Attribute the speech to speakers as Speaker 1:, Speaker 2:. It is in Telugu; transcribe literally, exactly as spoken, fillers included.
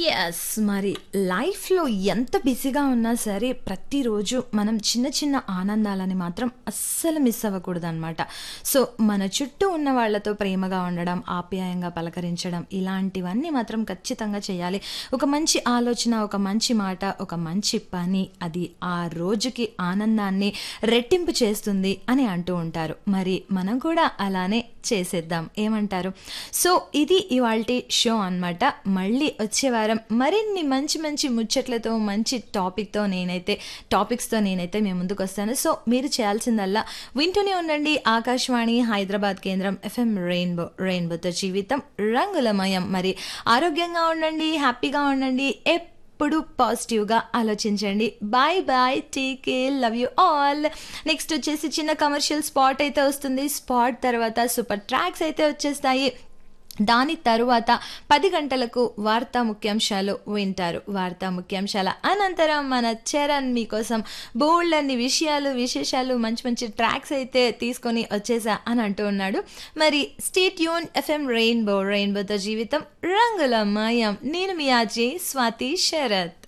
Speaker 1: యెస్. మరి లైఫ్‌లో ఎంత బిజీగా ఉన్నా సరే, ప్రతిరోజు మనం చిన్న చిన్న ఆనందాలని మాత్రం అస్సలు మిస్ అవ్వకూడదనమాట. సో, మన చుట్టూ ఉన్న వాళ్ళతో ప్రేమగా ఉండడం, ఆప్యాయంగా పలకరించడం ఇలాంటివన్నీ మాత్రం ఖచ్చితంగా చేయాలి. ఒక మంచి ఆలోచన, ఒక మంచి మాట, ఒక మంచి పని అది ఆ రోజుకి ఆనందాన్ని రెట్టింపు చేస్తుంది అని అంటూ ఉంటారు. మరి మనం కూడా అలానే చేసేద్దాం. ఏమంటారు? సో, ఇది ఇవాల్టి షో అనమాట. మళ్ళీ వచ్చే వారం మరిన్ని మంచి మంచి ముచ్చట్లతో, మంచి టాపిక్‌తో నేనైతే టాపిక్స్‌తో నేనైతే మీ ముందుకొస్తాను. సో, మీరు చేయాల్సిందల్లా వింటూనే ఉండండి ఆకాశవాణి హైదరాబాద్ కేంద్రం ఎఫ్ఎం రెయిన్బో. రెయిన్బోతో జీవితం రంగులమయం. మరి ఆరోగ్యంగా ఉండండి, హ్యాపీగా ఉండండి. ఎప్పుడు పాజిటివ్‌గా ఆలోచించండి. Bye bye. Take care. Love you all. Next వచ్చేసి చిన్న కమర్షియల్ స్పాట్ అయితే వస్తుంది. స్పాట్ తర్వాత సూపర్ ట్రాక్స్ అయితే వచ్చేస్తాయి. దాని తరువాత పది గంటలకు వార్తా ముఖ్యాంశాలు వింటారు. వార్తా ముఖ్యాంశాల అనంతరం మన చరణ్ మీకోసం బోల్డ్ అన్ని విషయాలు, విశేషాలు, మంచి మంచి ట్రాక్స్ అయితే తీసుకొని వచ్చేసా అని అంటూ ఉన్నాడు. మరి స్టే ట్యూన్ ఎఫ్ఎం రెయిన్బో. రెయిన్బోతో జీవితం రంగులమయం. నేను మీ ఆర్జే స్వాతి శరత్.